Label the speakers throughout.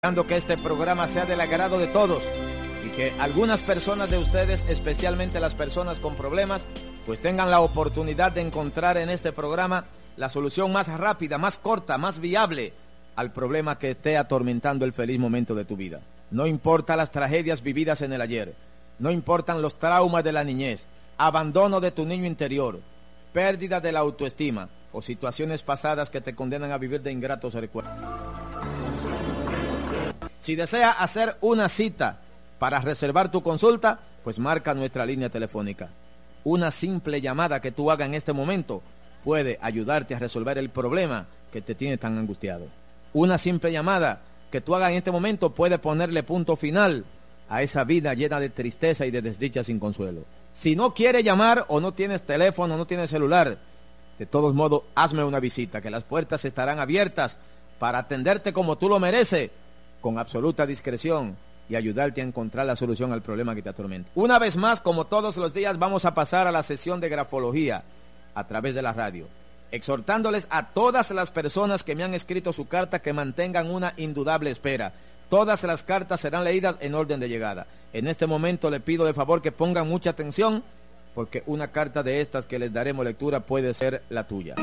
Speaker 1: Esperando que este programa sea del agrado de todos y que algunas personas de ustedes, especialmente las personas con problemas, pues tengan la oportunidad de encontrar en este programa la solución más rápida, más corta, más viable al problema que esté atormentando el feliz momento de tu vida. No importa las tragedias vividas en el ayer, no importan los traumas de la niñez, abandono de tu niño interior, pérdida de la autoestima o situaciones pasadas que te condenan a vivir de ingratos recuerdos. Si desea hacer una cita para reservar tu consulta, pues marca nuestra línea telefónica. Una simple llamada que tú hagas en este momento puede ayudarte a resolver el problema que te tiene tan angustiado. Una simple llamada que tú hagas en este momento puede ponerle punto final a esa vida llena de tristeza y de desdicha sin consuelo. Si no quieres llamar o no tienes teléfono, no tienes celular, de todos modos, hazme una visita, que las puertas estarán abiertas para atenderte como tú lo mereces, con absoluta discreción y ayudarte a encontrar la solución al problema que te atormenta. Una vez más, como todos los días, vamos a pasar a la sesión de grafología a través de la radio, exhortándoles a todas las personas que me han escrito su carta que mantengan una indudable espera. Todas las cartas serán leídas en orden de llegada. En este momento le pido de favor que pongan mucha atención, porque una carta de estas que les daremos lectura puede ser la tuya.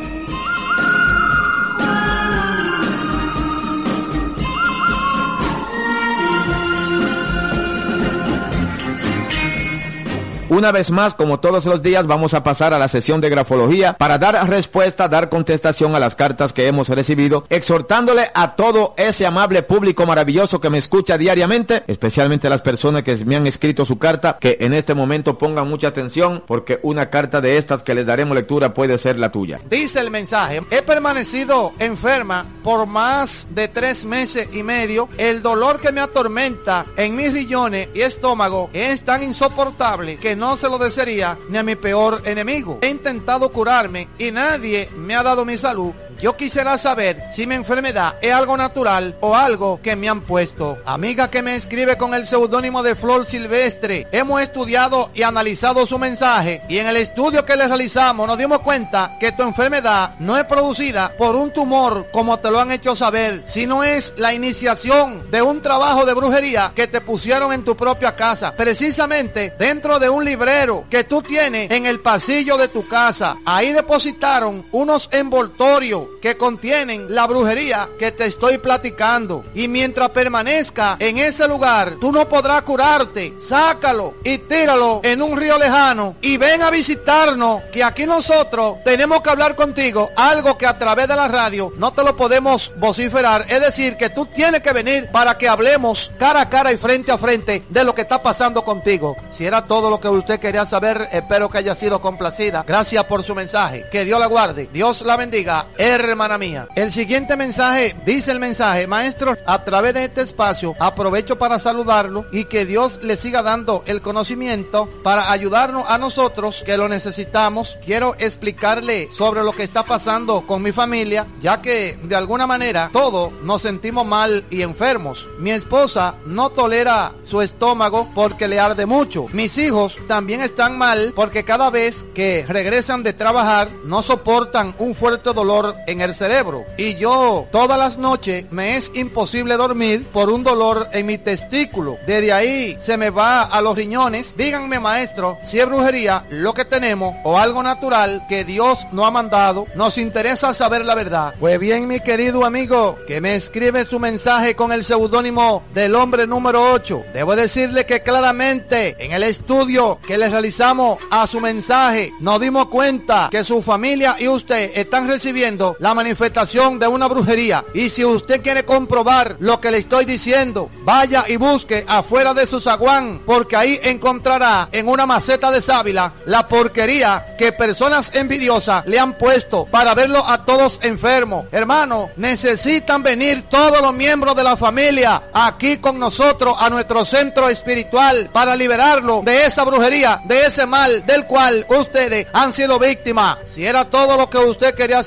Speaker 1: Una vez más, como todos los días, vamos a pasar a la sesión de grafología para dar respuesta, dar contestación a las cartas que hemos recibido, exhortándole a todo ese amable público maravilloso que me escucha diariamente, especialmente a las personas que me han escrito su carta, que en este momento pongan mucha atención, porque una carta de estas que les daremos lectura puede ser la tuya.
Speaker 2: Dice el mensaje: he permanecido enferma por más de 3 meses y medio. El dolor que me atormenta en mis riñones y estómago es tan insoportable que no se lo desearía ni a mi peor enemigo. He intentado curarme y nadie me ha dado mi salud. Yo quisiera saber si mi enfermedad es algo natural o algo que me han puesto. Amiga que me escribe con el seudónimo de Flor Silvestre, hemos estudiado y analizado su mensaje, y en el estudio que le realizamos nos dimos cuenta que tu enfermedad no es producida por un tumor como te lo han hecho saber, sino es la iniciación de un trabajo de brujería que te pusieron en tu propia casa, precisamente dentro de un librero que tú tienes en el pasillo de tu casa. Ahí depositaron unos envoltorios que contienen la brujería que te estoy platicando, y mientras permanezca en ese lugar tú no podrás curarte. Sácalo y tíralo en un río lejano y ven a visitarnos, que aquí nosotros tenemos que hablar contigo, algo que a través de la radio no te lo podemos vociferar. Es decir, que tú tienes que venir para que hablemos cara a cara y frente a frente de lo que está pasando contigo. Si era todo lo que usted quería saber, espero que haya sido complacida. Gracias por su mensaje, que Dios la guarde, Dios la bendiga, hermana mía. El siguiente mensaje, dice el mensaje: maestro, a través de este espacio aprovecho para saludarlo y que Dios le siga dando el conocimiento para ayudarnos a nosotros que lo necesitamos. Quiero explicarle sobre lo que está pasando con mi familia, ya que de alguna manera todos nos sentimos mal y enfermos. Mi esposa no tolera su estómago porque le arde mucho. Mis hijos también están mal porque cada vez que regresan de trabajar no soportan un fuerte dolor en el cerebro, y yo todas las noches me es imposible dormir por un dolor en mi testículo. Desde ahí se me va a los riñones. Díganme, maestro, si es brujería lo que tenemos o algo natural que Dios no ha mandado. Nos interesa saber la verdad. Pues bien, mi querido amigo que me escribe su mensaje con el seudónimo del hombre número 8, debo decirle que claramente en el estudio que le realizamos a su mensaje nos dimos cuenta que su familia y usted están recibiendo la manifestación de una brujería. Y si usted quiere comprobar lo que le estoy diciendo, vaya y busque afuera de su zaguán, porque ahí encontrará en una maceta de sábila la porquería que personas envidiosas le han puesto para verlo a todos enfermos. Hermano, necesitan venir todos los miembros de la familia aquí con nosotros a nuestro centro espiritual para liberarlo de esa brujería, de ese mal del cual ustedes han sido víctimas. Si era todo lo que usted quería saber,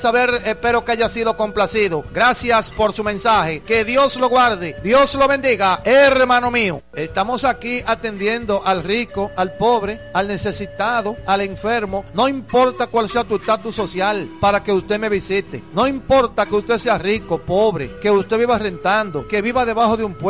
Speaker 2: espero que haya sido complacido. Gracias por su mensaje. Que Dios lo guarde. Dios lo bendiga, hermano mío. Estamos aquí atendiendo al rico, al pobre, al necesitado, al enfermo. No importa cuál sea tu estatus social para que usted me visite. No importa que usted sea rico, pobre, que usted viva rentando, que viva debajo de un puente,